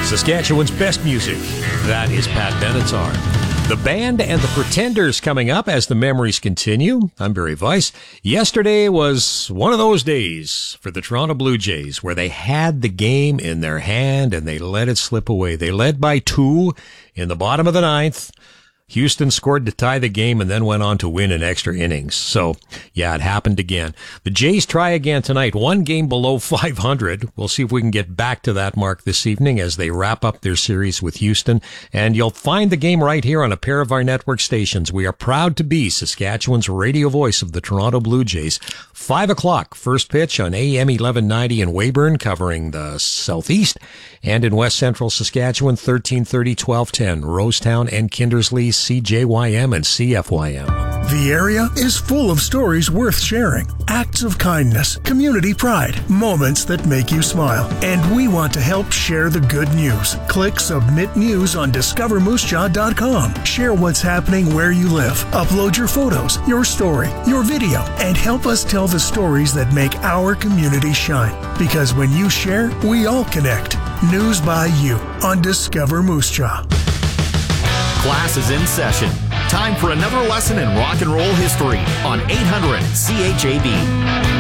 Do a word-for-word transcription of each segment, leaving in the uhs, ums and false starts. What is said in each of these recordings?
Saskatchewan's best music. That is Pat Benatar. The Band and the Pretenders coming up as the memories continue. I'm Barry Weiss. Yesterday was one of those days for the Toronto Blue Jays where they had the game in their hand and they let it slip away. They led by two in the bottom of the ninth. Houston scored to tie the game and then went on to win in extra innings. So, yeah, it happened again. The Jays try again tonight, one game below five hundred. We'll see if we can get back to that mark this evening as they wrap up their series with Houston. And you'll find the game right here on a pair of our network stations. We are proud to be Saskatchewan's radio voice of the Toronto Blue Jays. Five o'clock, first pitch on A M eleven ninety in Weyburn, covering the southeast. And in West Central Saskatchewan, thirteen thirty, twelve ten, Rosetown and Kindersley, C J Y M and C F Y M. The area is full of stories worth sharing. Acts of kindness, community pride, moments that make you smile. And we want to help share the good news. Click Submit News on discover moose jaw dot com. Share what's happening where you live. Upload your photos, your story, your video, and help us tell the stories that make our community shine. Because when you share, we all connect. News by you on Discover Moose Jaw. Class is in session. Time for another lesson in rock and roll history on eight hundred C H A B.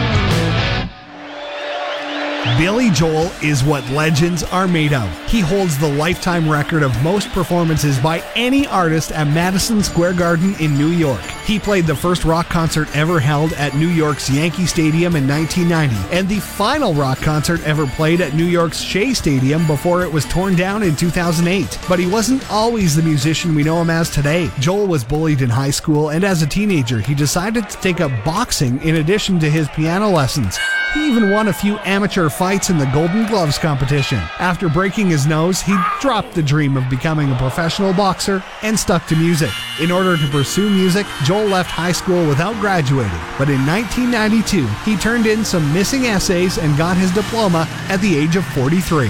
Billy Joel is what legends are made of. He holds the lifetime record of most performances by any artist at Madison Square Garden in New York. He played the first rock concert ever held at New York's Yankee Stadium in nineteen ninety, and the final rock concert ever played at New York's Shea Stadium before it was torn down in two thousand eight. But he wasn't always the musician we know him as today. Joel was bullied in high school, and as a teenager, he decided to take up boxing in addition to his piano lessons. He even won a few amateur fights in the Golden Gloves competition. After breaking his nose, he dropped the dream of becoming a professional boxer and stuck to music. In order to pursue music, Joel left high school without graduating, but in nineteen ninety-two, he turned in some missing essays and got his diploma at the age of forty-three.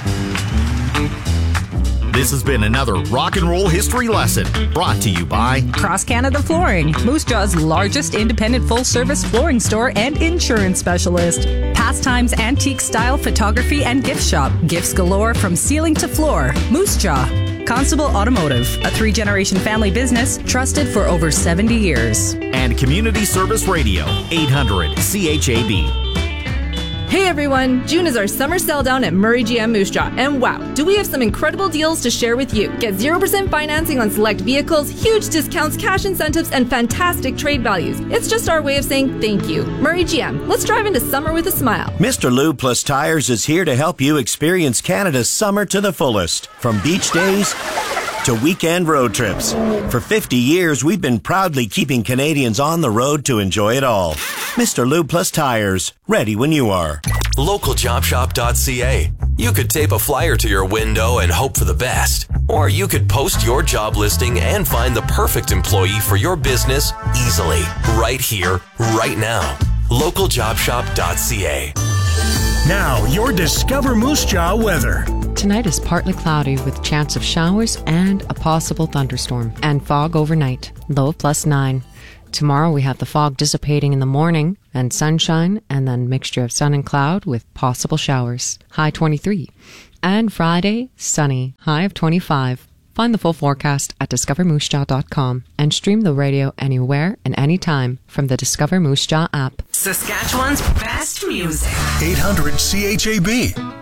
This has been another rock and roll history lesson brought to you by Cross Canada Flooring, Moose Jaw's largest independent full-service flooring store and insurance specialist. Pastimes, antique style photography and gift shop. Gifts galore from ceiling to floor. Moose Jaw. Constable Automotive, a three-generation family business trusted for over seventy years. And Community Service Radio, eight hundred C H A B. Hey everyone, June is our summer sell down at Murray G M Moose Jaw, and wow, do we have some incredible deals to share with you. Get zero percent financing on select vehicles, huge discounts, cash incentives, and fantastic trade values. It's just our way of saying thank you. Murray G M, let's drive into summer with a smile. Mister Lube Plus Tires is here to help you experience Canada's summer to the fullest. From beach days to weekend road trips. For fifty years, we've been proudly keeping Canadians on the road to enjoy it all. Mister Lube Plus Tires, ready when you are. local job shop dot c a. You could tape a flyer to your window and hope for the best. Or you could post your job listing and find the perfect employee for your business easily. Right here, right now. local job shop dot c a. Now, your Discover Moose Jaw weather. Tonight is partly cloudy with chance of showers and a possible thunderstorm, and fog overnight, low of plus nine. Tomorrow we have the fog dissipating in the morning and sunshine, and then mixture of sun and cloud with possible showers, high twenty-three. And Friday, sunny, high of twenty-five. Find the full forecast at discover moose jaw dot com and stream the radio anywhere and anytime from the Discover Moose Jaw app. Saskatchewan's best music. eight hundred C H A B.